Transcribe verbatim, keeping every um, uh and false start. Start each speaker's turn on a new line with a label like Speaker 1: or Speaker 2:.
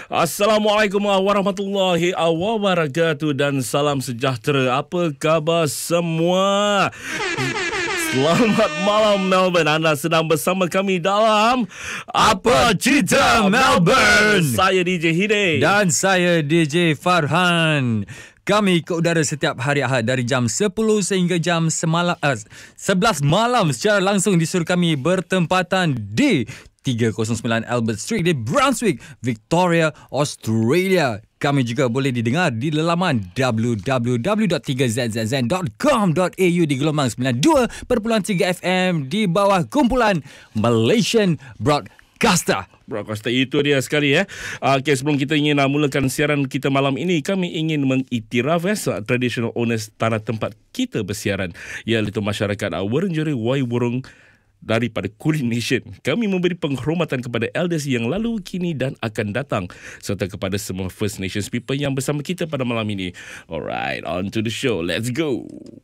Speaker 1: Assalamualaikum warahmatullahi wabarakatuh dan salam sejahtera. Apa khabar semua? Selamat malam Melbourne. Anda sedang bersama kami dalam Apa Cerita Melbourne. Saya D J Hidayat
Speaker 2: dan saya D J Farhan. Kami ke udara setiap hari Ahad dari jam sepuluh sehingga jam semalam, uh, sebelas malam secara langsung di studio kami bertempatan di tiga kosong sembilan Albert Street di Brunswick, Victoria, Australia. Kami juga boleh didengar di laman w w w dot tiga z z z dot com dot a u di gelombang sembilan puluh dua perpuluhan tiga F M di bawah kumpulan Malaysian Broadcaster.
Speaker 1: Broadcaster itu dia sekali ya. Okay, sebelum kita ingin uh, mulakan siaran kita malam ini, kami ingin mengiktiraf ya, traditional owners tanah tempat kita bersiaran, iaitu masyarakat uh, Wurundjeri Woi Wurrung daripada Kulin Nation. Kami memberi penghormatan kepada elders yang lalu, kini dan akan datang, serta kepada semua First Nations people yang bersama kita pada malam ini. Alright, on to the show. Let's go.